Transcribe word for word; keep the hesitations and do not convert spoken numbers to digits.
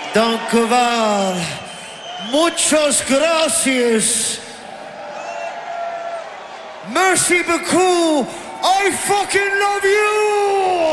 Dankovar. Muchas gracias. Merci beaucoup. I fucking love you.